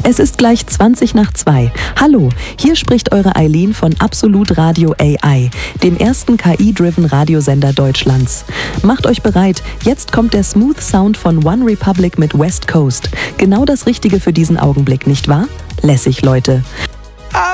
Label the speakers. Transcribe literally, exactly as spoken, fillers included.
Speaker 1: Es ist gleich zwanzig nach zwei. Hallo, hier spricht eure Eileen von Absolut Radio A I, dem ersten K I-driven Radiosender Deutschlands. Macht euch bereit, jetzt kommt der Smooth Sound von One Republic mit West Coast. Genau das Richtige für diesen Augenblick, nicht wahr? Lässig, Leute.